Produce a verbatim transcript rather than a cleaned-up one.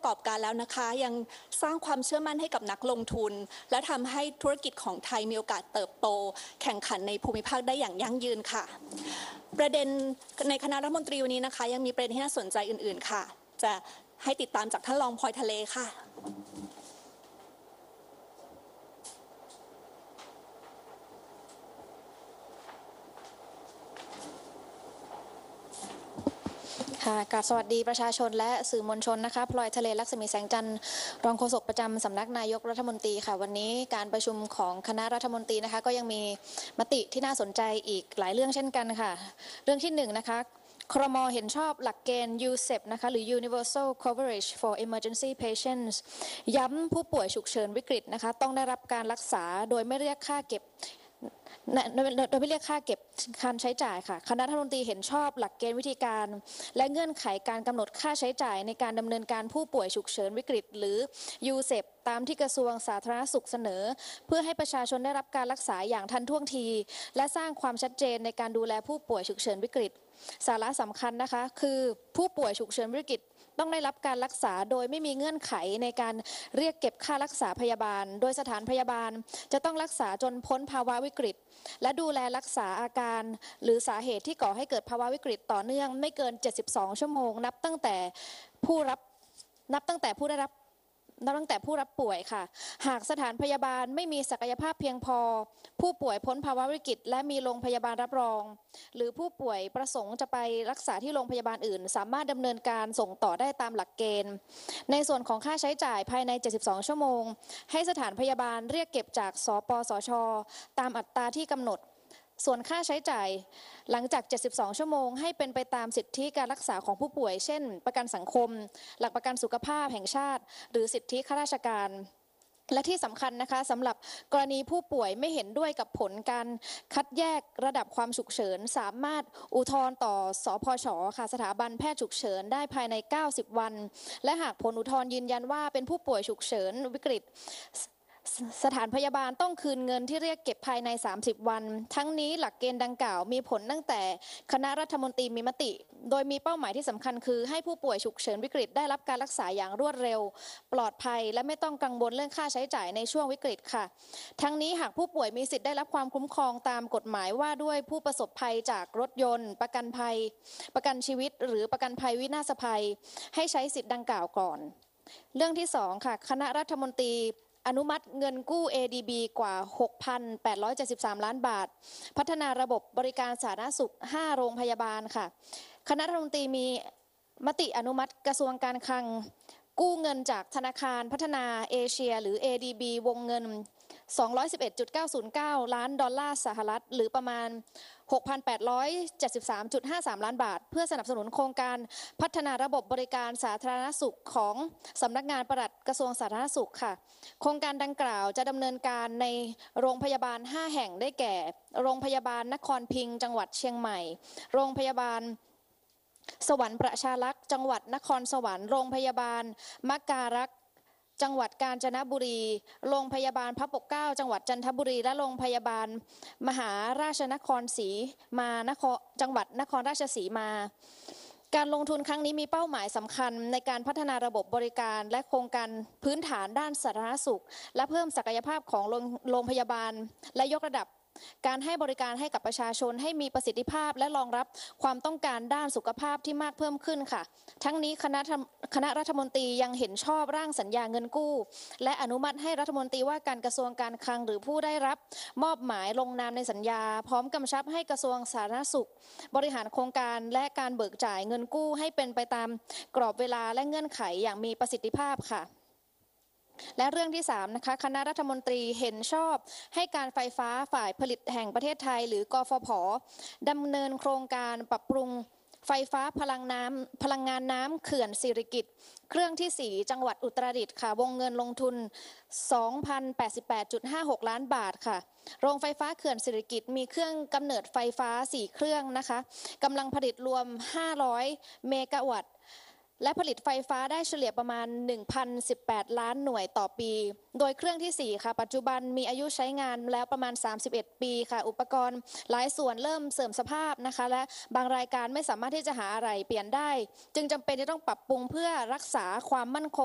กอบการแล้วนะคะยังสร้างความเชื่อมั่นให้กับนักลงทุนและทำให้ธุรกิจของไทยมีโอกาสเติบโตแข่งขันในภูมิภาคได้อย่างยั่งยืนค่ะประเด็นในคณะรัฐมนตรีวันนี้นะคะยังมีประเด็นที่น่าสนใจอื่นๆค่ะจะให้ติดตามจากท่านรองพลอยทะเลค่ะค่ะกราบสวัสดีประชาชนและสื่อมวลชนนะคะพลอยทะเลลักษมีแสงจันทร์รองโฆษกประจำสำนักนายกรัฐมนตรีค่ะวันนี้การประชุมของคณะรัฐมนตรีนะคะก็ยังมีมติที่น่าสนใจอีกหลายเรื่องเช่นกันค่ะเรื่องที่หนึ่งนะคะครม.เห็นชอบหลักเกณฑ์ ยู เซป นะคะหรือ Universal Coverage for Emergency Patients ย้ำผู้ป่วยฉุกเฉินวิกฤตนะคะต้องได้รับการรักษาโดยไม่เรียกค่าเก็บโดยไม่เรียกค่าเก็บการใช้จ่ายค่ะคณะรัฐมนตรีเห็นชอบหลักเกณฑ์วิธีการและเงื่อนไขการกำหนดค่าใช้จ่ายในการดำเนินการผู้ป่วยฉุกเฉินวิกฤตหรือ ยู เซป ตามที่กระทรวงสาธารณสุขเสนอเพื่อให้ประชาชนได้รับการรักษาอย่างทันท่วงทีและสร้างความชัดเจนในการดูแลผู้ป่วยฉุกเฉินวิกฤตสาระสำคัญนะคะคือผู้ป่วยฉุกเฉินวิกฤตต้องได้รับการรักษาโดยไม่มีเงื่อนไขในการเรียกเก็บค่ารักษาพยาบาลโดยสถานพยาบาลจะต้องรักษาจนพ้นภาวะวิกฤตและดูแลรักษาอาการหรือสาเหตุที่ก่อให้เกิดภาวะวิกฤตต่อเนื่องไม่เกินเจ็ดสิบสองชั่วโมงนับตั้งแต่ผู้รับนับตั้งแต่ผู้ได้รับนับตั้งแต่ผู้รับป่วยค่ะหากสถานพยาบาลไม่มีศักยภาพเพียงพอผู้ป่วยพ้นภาวะวิกฤตและมีโรงพยาบาลรับรองหรือผู้ป่วยประสงค์จะไปรักษาที่โรงพยาบาลอื่นสามารถดำเนินการส่งต่อได้ตามหลักเกณฑ์ในส่วนของค่าใช้จ่ายภายในเจ็ดสิบสองชั่วโมงให้สถานพยาบาลเรียกเก็บจากสปสช.ตามอัตราที่กำหนดส่วนค่าใช้จ่ายหลังจากเจ็ดสิบสองชั่วโมงให้เป็นไปตามสิทธิการรักษาของผู้ป่วยเช่นประกันสังคมหลักประกันสุขภาพแห่งชาติหรือสิทธิข้าราชการและที่สำคัญนะคะสำหรับกรณีผู้ป่วยไม่เห็นด้วยกับผลการคัดแยกระดับความฉุกเฉินสามารถอุทธรณ์ต่อสพช.ค่ะสถาบันแพทย์ฉุกเฉินได้ภายในเก้าสิบวันและหากผลอุทธรณ์ยืนยันว่าเป็นผู้ป่วยฉุกเฉินวิกฤตสถานพยาบาลต้องคืนเงินที่เรียกเก็บภายในสามสิบวันทั้งนี้หลักเกณฑ์ดังกล่าวมีผลตั้งแต่คณะรัฐมนตรีมีมติโดยมีเป้าหมายที่สำคัญคือให้ผู้ป่วยฉุกเฉินวิกฤตได้รับการรักษาอย่างรวดเร็วปลอดภัยและไม่ต้องกังวลเรื่องค่าใช้จ่ายในช่วงวิกฤตค่ะทั้งนี้หากผู้ป่วยมีสิทธิ์ได้รับความคุ้มครองตามกฎหมายว่าด้วยผู้ประสบภัยจากรถยนต์ประกันภัยประกันชีวิตหรือประกันภัยวินาศภัยให้ใช้สิทธิ์ดังกล่าวก่อนเรื่องที่สองค่ะคณะรัฐมนตรีอนุมัติเงินกู้ เอ ดี บี กว่า หกพันแปดร้อยเจ็ดสิบสาม ล้านบาทพัฒนาระบบบริการสาธารณสุขห้าโรงพยาบาลค่ะคณะรัฐมนตรีมีมติอนุมัติกระทรวงการคลังกู้เงินจากธนาคารพัฒนาเอเชียหรือ เอ ดี บี วงเงิน สองร้อยสิบเอ็ดจุดเก้าศูนย์เก้า ล้านดอลลาร์สหรัฐหรือประมาณ หกพันแปดร้อยเจ็ดสิบสามจุดห้าสาม ล้านบาทเพื่อสนับสนุนโครงการพัฒนาระบบบริการสาธารณสุขของสำนักงานปลัดกระทรวงสาธารณสุขค่ะโครงการดังกล่าวจะดำเนินการในโรงพยาบาลห้าแห่งได้แก่โรงพยาบาลนครพิงค์จังหวัดเชียงใหม่โรงพยาบาลสวรรค์ประชารักษ์จังหวัดนครสวรรค์โรงพยาบาลมักการักษ์จังหวัดกาญจนบุรีโรงพยาบาลพระปกเกล้าจังหวัดจันทบุรีและโรงพยาบาลมหาราชนครศรีมานครจังหวัดนครราชสีมาการลงทุนครั้งนี้มีเป้าหมายสำคัญในการพัฒนาระบบบริการและโครงการพื้นฐานด้านสาธารณสุขและเพิ่มศักยภาพของโรงพยาบาลและยกระดับการให้บริการให้กับประชาชนให้มีประสิทธิภาพและรองรับความต้องการด้านสุขภาพที่มากเพิ่มขึ้นค่ะทั้งนี้คณะคณะรัฐมนตรียังเห็นชอบร่างสัญญาเงินกู้และอนุมัติให้รัฐมนตรีว่าการกระทรวงการคลังหรือผู้ได้รับมอบหมายลงนามในสัญญาพร้อมกำชับให้กระทรวงสาธารณสุขบริหารโครงการและการเบิกจ่ายเงินกู้ให้เป็นไปตามกรอบเวลาและเงื่อนไขอย่างมีประสิทธิภาพค่ะและเรื่องที่สามนะคะคณะรัฐมนตรีเห็นชอบให้การไฟฟ้าฝ่ายผลิตแห่งประเทศไทยหรือกฟผ.ดำเนินโครงการปรับปรุงไฟฟ้าพลังน้ำพลังงานน้ำเขื่อนสิริกิติ์เครื่องที่สี่จังหวัดอุตรดิตถ์ค่ะวงเงินลงทุน สองพันแปดสิบแปดจุดห้าหก ล้านบาทค่ะโรงไฟฟ้าเขื่อนสิริกิติ์มีเครื่องกำเนิดไฟฟ้าสี่เครื่องนะคะกำลังผลิตรวมห้าร้อยเมกะวัตต์และผลิตไฟฟ้าได้เฉลี่ยประมาณ หนึ่งพันสิบแปด ล้านหน่วยต่อปีโดยเครื่องที่สี่ค่ะปัจจุบันมีอายุใช้งานแล้วประมาณสามสิบเอ็ดปีค่ะอุปกรณ์หลายส่วนเริ่มเสื่อมสภาพนะคะและบางรายการไม่สามารถที่จะหาอะไรเปลี่ยนได้จึงจำเป็นจะต้องปรับปรุงเพื่อรักษาความมั่นคง